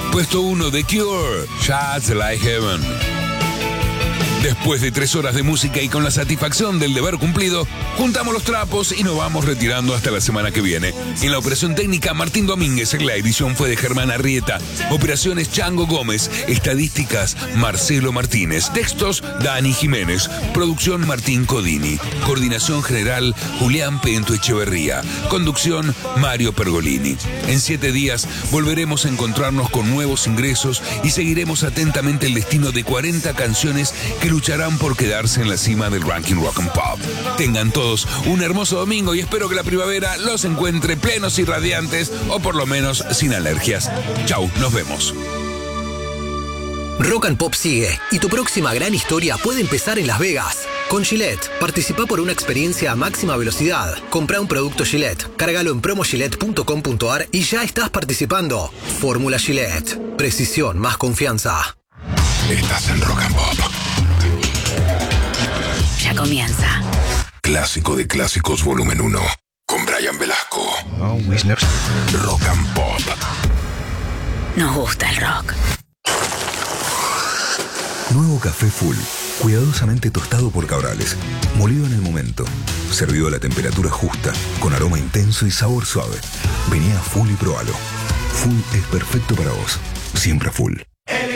Puesto 1, The Cure, Shots Like Heaven. Después de 3 horas de música y con la satisfacción del deber cumplido, juntamos los trapos y nos vamos retirando hasta la semana que viene. En la operación técnica, Martín Domínguez. La edición fue de Germán Arrieta. Operaciones, Chango Gómez. Estadísticas, Marcelo Martínez. Textos, Dani Jiménez. Producción, Martín Codini. Coordinación general, Julián Pento Echeverría. Conducción, Mario Pergolini. En 7 días volveremos a encontrarnos con nuevos ingresos y seguiremos atentamente el destino de 40 canciones que lucharán por quedarse en la cima del ranking Rock and Pop. Tengan todos un hermoso domingo y espero que la primavera los encuentre plenos y radiantes, o por lo menos sin alergias. Chau, nos vemos. Rock and Pop sigue y tu próxima gran historia puede empezar en Las Vegas. Con Gillette, participa por una experiencia a máxima velocidad. Compra un producto Gillette, cárgalo en promogillette.com.ar y ya estás participando. Fórmula Gillette. Precisión más confianza. Estás en Rock and Pop. Ya comienza. Clásico de Clásicos Volumen 1. Con Brian Velasco. Rock and Pop. Nos gusta el rock. Nuevo café Full. Cuidadosamente tostado por Cabrales. Molido en el momento. Servido a la temperatura justa. Con aroma intenso y sabor suave. Vení a Full y probalo. Full es perfecto para vos. Siempre Full.